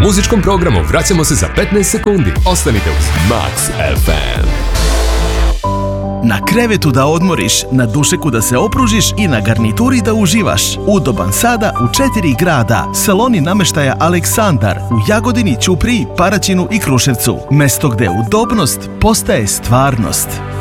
Muzičkom programu vraćamo se za 15 sekundi. Ostanite uz Max FM. Na krevetu da odmoriš, na dušeku da se opružiš i na garnituri da uživaš. Udoban sada u 4 grada. Saloni namještaja Aleksandar u Jagodini, Ćupriji, Paraćinu i Kruševcu. Mesto gde udobnost postaje stvarnost.